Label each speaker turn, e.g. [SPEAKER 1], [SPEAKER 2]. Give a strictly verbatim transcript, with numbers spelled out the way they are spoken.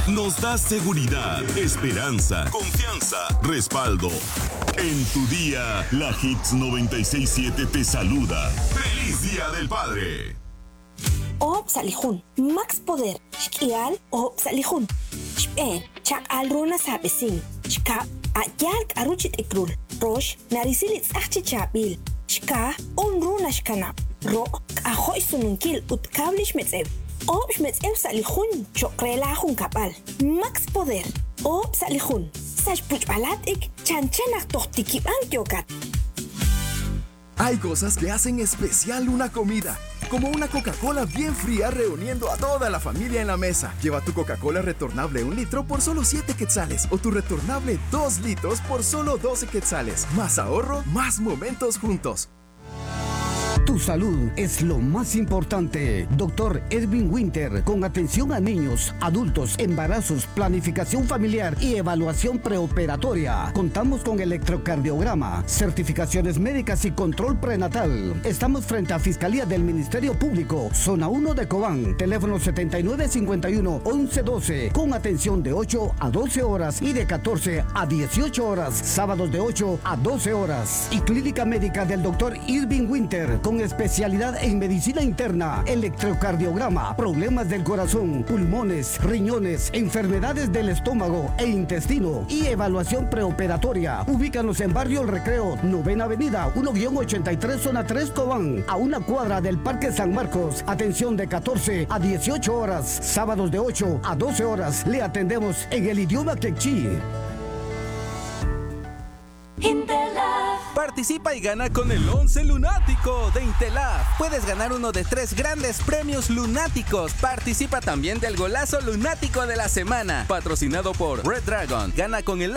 [SPEAKER 1] nos da seguridad, esperanza, confianza, respaldo. En tu día, la Hits noventa y seis punto siete te saluda. ¡Feliz Día del Padre!
[SPEAKER 2] Ob salihun, Max Poder, Shkial, Ob salihun. Shpen, Chak Alrona Sabesin, Shka, Ayalk Aruchit Ekrul, Rosh, Narisilit Achchabil, Shka, Unruna Shkana, Ro, Ahoy Sununkil, Utkablish Metzev, Ob Metzev salihun, Chokrelahun Kapal, Max Poder, Ob salihun, Sashpuch Balatik, Chanchanak Tohtikiban Yokat.
[SPEAKER 3] Hay cosas que hacen especial una comida, como una Coca-Cola bien fría reuniendo a toda la familia en la mesa. Lleva tu Coca-Cola retornable un litro por solo siete quetzales o tu retornable dos litros por solo doce quetzales. Más ahorro, más momentos juntos.
[SPEAKER 4] Tu salud es lo más importante. Doctor Edwin Winter, con atención a niños, adultos, embarazos, planificación familiar y evaluación preoperatoria. Contamos con electrocardiograma, certificaciones médicas y control prenatal. Estamos frente a Fiscalía del Ministerio Público, Zona uno de Cobán. Teléfono setenta y nueve cincuenta y uno once doce, con atención de ocho a doce horas y de catorce a dieciocho horas. Sábados de ocho a doce horas. Y Clínica Médica del Doctor Irving Winter, con especialidad en medicina interna, electrocardiograma, problemas del corazón, pulmones, riñones, enfermedades del estómago e intestino y evaluación preoperatoria. Ubícanos en Barrio El Recreo, Novena Avenida, uno guión ochenta y tres, Zona tres, Cobán, a una cuadra del Parque San Marcos. Atención de catorce a dieciocho horas, sábados de ocho a doce horas. Le atendemos en el idioma quechí.
[SPEAKER 5] Participa y gana con el once lunático de Intelaf. Puedes ganar uno de tres grandes premios lunáticos. Participa también del golazo lunático de la semana, patrocinado por Red Dragon. Gana con el